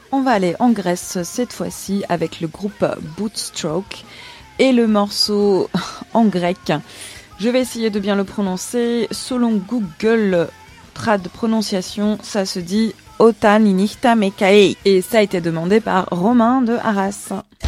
On va aller en Grèce cette fois-ci avec le groupe Bootstroke et le morceau en grec. Je vais essayer de bien le prononcer. Selon Google Trad prononciation, ça se dit Otan Inichta Mekae. Et ça a été demandé par Romain de Arras.